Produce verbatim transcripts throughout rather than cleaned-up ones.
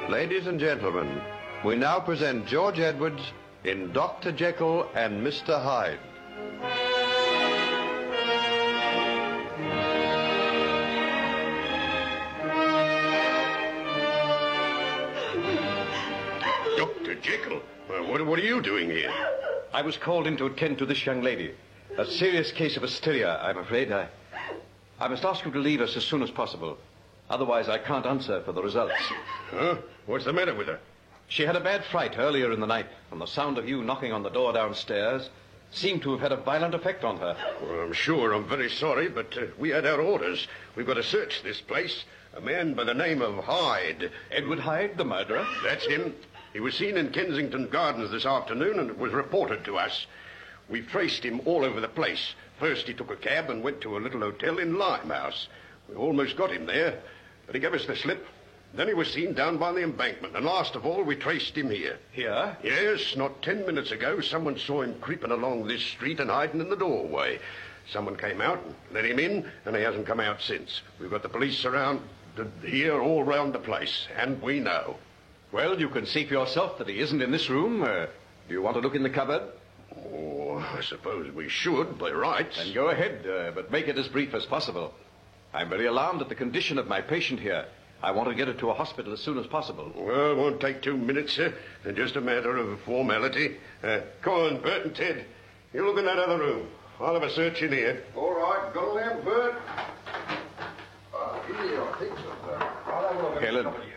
Ladies and gentlemen, we now present George Edwards in Doctor Jekyll and Mister Hyde. Doctor Jekyll? Well, what, what are you doing here? I was called in to attend to this young lady. A serious case of hysteria, I'm afraid. I, I must ask you to leave us as soon as possible. Otherwise, I can't answer for the results. Huh? What's the matter with her? She had a bad fright earlier in the night, and the sound of you knocking on the door downstairs seemed to have had a violent effect on her. Well, I'm sure I'm very sorry, but uh, we had our orders. We've got to search this place. A man by the name of Hyde. Edward Hyde, the murderer? That's him. He was seen in Kensington Gardens this afternoon, and it was reported to us. We've traced him all over the place. First, he took a cab and went to a little hotel in Limehouse. We almost got him there, but he gave us the slip. Then he was seen down by the embankment, and last of all, we traced him here. Here? Yes, not ten minutes ago, someone saw him creeping along this street and hiding in the doorway. Someone came out and let him in, and he hasn't come out since. We've got the police around here all round the place, and we know. Well, you can see for yourself that he isn't in this room. Uh, do you want to look in the cupboard? Oh, I suppose we should, by rights. Then go ahead, uh, but make it as brief as possible. I'm very alarmed at the condition of my patient here. I want to get her to a hospital as soon as possible. Well, it won't take two minutes, sir. It's just a matter of formality. Uh, come on, Bert and Ted. You look in that other room. I'll have a search in here. All right, got a lamp, Bert? Uh, here, I think so, sir. I'll have a look at Helen. the cupboard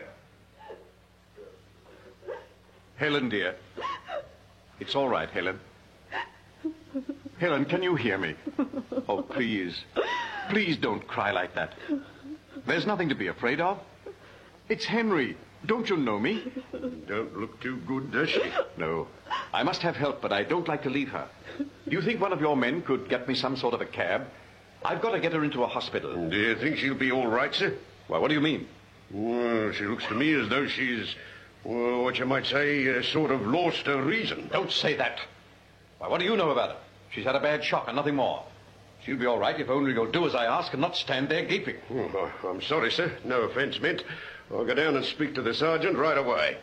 here. Helen, dear. It's all right, Helen. Helen, can you hear me? Oh, please. Please don't cry like that. There's nothing to be afraid of. It's Henry. Don't you know me? Don't look too good, does she? No. I must have help, but I don't like to leave her. Do you think one of your men could get me some sort of a cab? I've got to get her into a hospital. Do you think she'll be all right, sir? Well, what do you mean? Well, she looks to me as though she's, well, what you might say, uh, sort of lost her reason. Don't say that. Why, what do you know about her? She's had a bad shock and nothing more. She'll be all right if only you'll do as I ask and not stand there gaping. Oh, I'm sorry, sir. No offense meant. I'll go down and speak to the sergeant right away.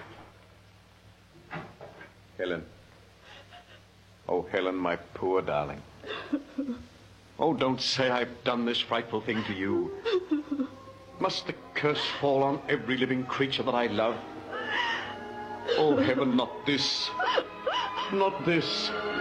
Helen. Oh, Helen, my poor darling. Oh, don't say I've done this frightful thing to you. Must the curse fall on every living creature that I love? Oh, heaven, not this. Not this.